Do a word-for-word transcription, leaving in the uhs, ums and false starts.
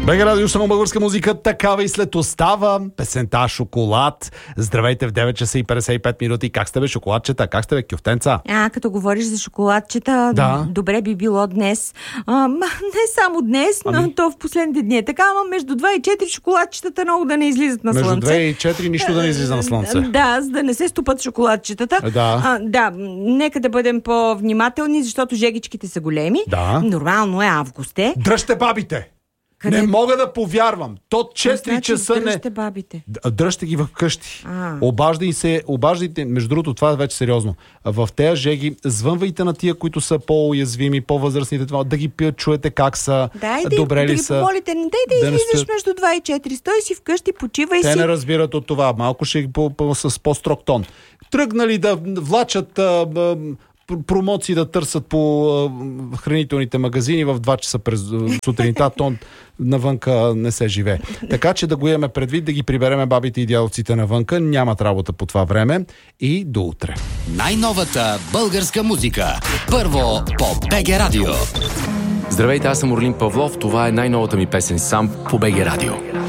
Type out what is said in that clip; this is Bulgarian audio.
Бега радио, само българска музика, такава и след остава песента Шоколад. Здравейте в девет часа и петдесет и пет минути. Как сте бе, шоколадчета? Как сте бе, кюфтенца? А, като говориш за шоколадчета, да. Добре би било днес. А, не само днес, ами... но то в последните дни. Така, ама между два и четири шоколадчетата много да не излизат на между слънце. Между две и четири нищо да не излиза на слънце. Да, за да не се стопат шоколадчетата. Да. А, да, нека да бъдем по-внимателни, защото жегичките са големи. Да. Нормално е августе. Дръжте бабите! Къде? Не мога да повярвам. То четири значи, часа не... дръжте бабите. Дръжте ги вкъщи. А. Обаждай се, обаждайте, между другото, това е вече сериозно. В тези жеги, звънвайте на тия, които са по-уязвими, по-възрастните, това, да ги пият, чуете как са, Дай, да, добре да ли ги са. помолите, не дай да, да излизаш стоят... между два и четири. Стой си вкъщи, почивай Те си. не разбират от това. Малко ще ги по, по, с по-строг тон. Тръгнали да влачат а, а, промоции да търсят по а, хранителните магазини в два часа през сутринта, тон навънка не се живее. Така че да го имаме предвид, да ги прибереме бабите и дядовците навънка, нямат работа по това време и до утре. Най-новата българска музика. Първо по БГ Радио. Здравейте, аз съм Орлин Павлов. Това е най-новата ми песен сам по БГ Радио.